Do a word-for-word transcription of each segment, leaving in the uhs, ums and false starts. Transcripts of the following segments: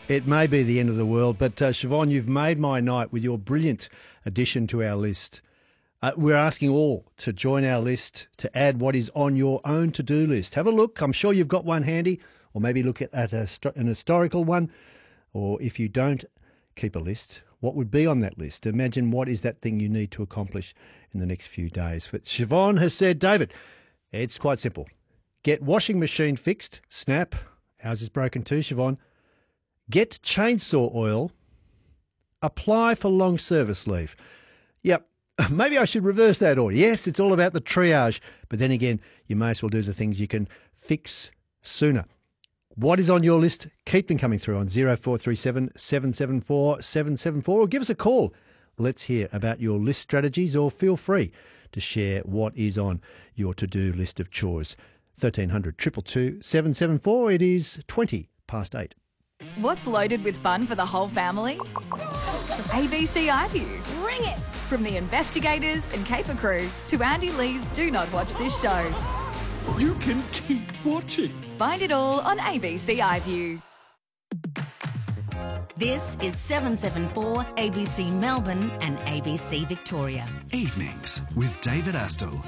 It may be the end of the world, but uh, Siobhan, you've made my night with your brilliant addition to our list. Uh, we're asking all to join our list to add what is on your own to-do list. Have a look. I'm sure you've got one handy, or maybe look at, at a, an historical one. Or if you don't keep a list, what would be on that list? Imagine what is that thing you need to accomplish in the next few days. But Siobhan has said, David, it's quite simple. Get washing machine fixed. Snap. Ours is broken too, Siobhan. Get chainsaw oil. Apply for long service leave. Yep. Maybe I should reverse that order. Yes, it's all about the triage, but then again, you may as well do the things you can fix sooner. What is on your list? Keep them coming through on zero four three seven, seven seven four, seven seven four or give us a call. Let's hear about your list strategies, or feel free to share what is on your to-do list of chores. thirteen hundred, two two two, seven seven four. It is twenty past eight. What's loaded with fun for the whole family? A B C iView. Bring it! From the investigators and caper crew to Andy Lee's Do Not Watch This Show. You can keep watching. Find it all on A B C iView. This is seven seven four A B C Melbourne and A B C Victoria. Evenings with David Astle.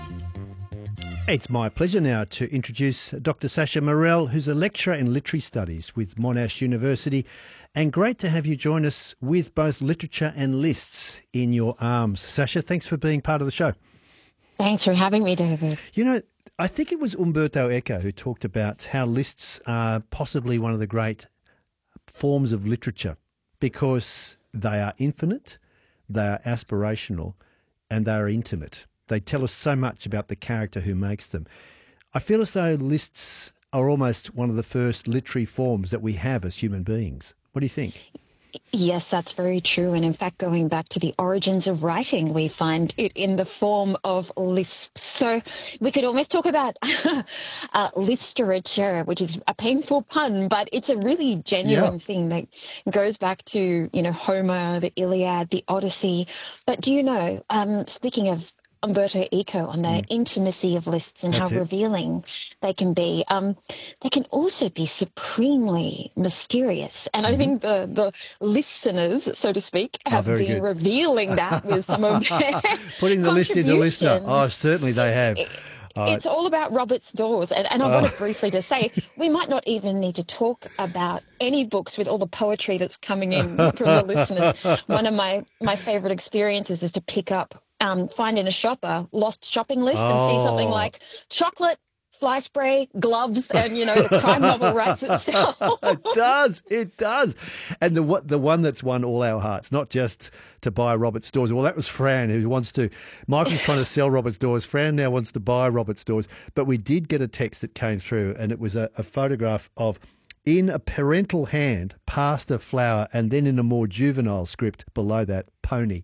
It's my pleasure now to introduce Doctor Sasha Morell, who's a lecturer in literary studies with Monash University, and great to have you join us with both literature and lists in your arms. Sasha, thanks for being part of the show. Thanks for having me, David. You know, I think it was Umberto Eco who talked about how lists are possibly one of the great forms of literature because they are infinite, they are aspirational, and they are intimate. They tell us so much about the character who makes them. I feel as though lists are almost one of the first literary forms that we have as human beings. What do you think? Yes, that's very true. And in fact, going back to the origins of writing, we find it in the form of lists. So we could almost talk about uh, literature, which is a painful pun, but it's a really genuine yeah. thing that goes back to, you know, Homer, the Iliad, the Odyssey. But do you know, um, speaking of Umberto Eco on the mm. intimacy of lists and That's how it. revealing they can be. Um, they can also be supremely mysterious. And mm-hmm. I think the, the listeners, so to speak, have oh, been good. revealing that with some of their Putting the list into listener. Oh, certainly they have. It, Oh, it's all about Robert's Dawes. And, and I oh. wanted briefly to say, we might not even need to talk about any books with all the poetry that's coming in from the listeners. One of my, my favourite experiences is to pick up, um, find in a shop a lost shopping list oh. and see something like chocolate, fly spray, gloves, and, you know, the crime novel writes itself. It does. It does. And the the one that's won all our hearts, not just to buy Robert's Dawes. Well, that was Fran who wants to. Michael's trying to sell Robert's Dawes. Fran now wants to buy Robert's Dawes. But we did get a text that came through, and it was a, a photograph of, in a parental hand, pasta flour, and then in a more juvenile script below that, pony.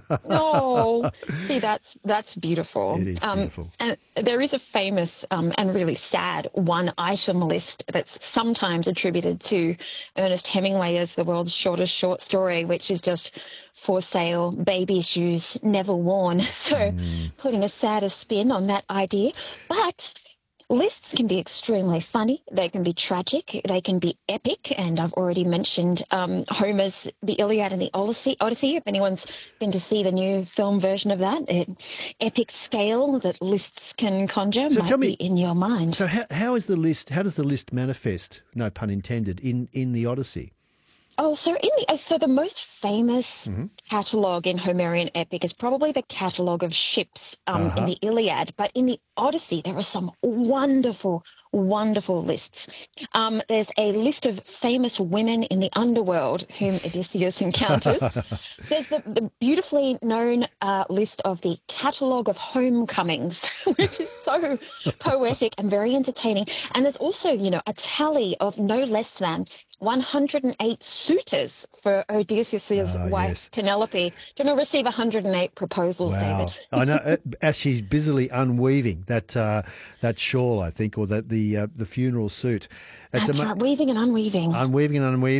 Oh, see, that's that's beautiful. It is um, beautiful. And there is a famous um, and really sad one-item list that's sometimes attributed to Ernest Hemingway as the world's shortest short story, which is just for sale, baby shoes, never worn. So mm. putting a sadder spin on that idea. But lists can be extremely funny. They can be tragic. They can be epic. And I've already mentioned um, Homer's The Iliad and the Odyssey. Odyssey. If anyone's been to see the new film version of that, it, epic scale that lists can conjure so might tell me, be in your mind. So how, how is the list? How does the list manifest? No pun intended. In in the Odyssey. Oh, so in the so the most famous mm-hmm. catalogue in Homerian epic is probably the catalogue of ships um, uh-huh. in the Iliad. But in the Odyssey, there are some wonderful, wonderful lists. Um, there's a list of famous women in the underworld whom Odysseus encounters. There's the, the beautifully known uh, list of the catalogue of homecomings, which is so poetic and very entertaining. And there's also, you know, a tally of no less than one hundred eight suitors for Odysseus' oh, wife, yes. Penelope. Going to receive one hundred eight proposals, wow. David. I know, as she's busily unweaving that uh, that shawl, I think, or that the uh, the funeral suit. It's That's ama- right, weaving and unweaving. Unweaving and unweaving.